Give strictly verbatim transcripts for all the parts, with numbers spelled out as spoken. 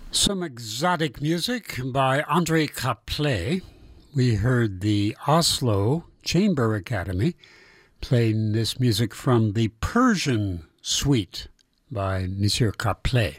Some exotic music by André Caplet. We heard the Oslo Chamber Academy playing this music from the Persian Suite by Monsieur Caplet.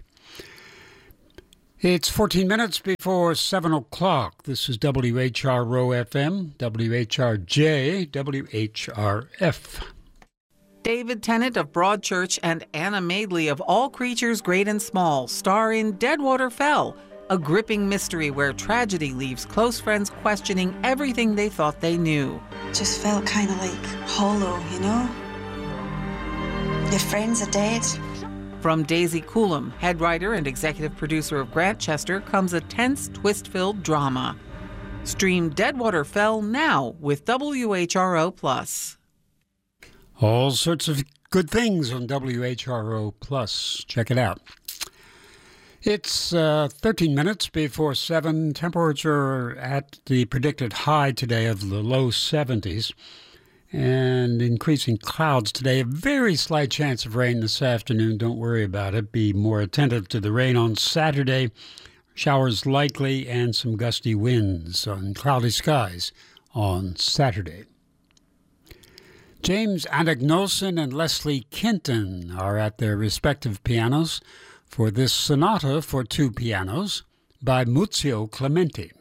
It's fourteen minutes before seven o'clock. This is W H R O F M, W H R J, W H R F. David Tennant of Broadchurch and Anna Madeley of All Creatures Great and Small star in Deadwater Fell, a gripping mystery where tragedy leaves close friends questioning everything they thought they knew. Just felt kind of like hollow, you know? Your friends are dead. From Daisy Coulomb, head writer and executive producer of Grantchester, comes a tense, twist-filled drama. Stream Deadwater Fell now with W H R O Plus. All sorts of good things on W H R O Plus. Check it out. It's uh, thirteen minutes before seven. Temperature at the predicted high today of the low seventies. And increasing clouds today. A very slight chance of rain this afternoon. Don't worry about it. Be more attentive to the rain on Saturday. Showers likely and some gusty winds on cloudy skies on Saturday. James Anagnosin and Leslie Kenton are at their respective pianos for this sonata for two pianos by Muzio Clementi.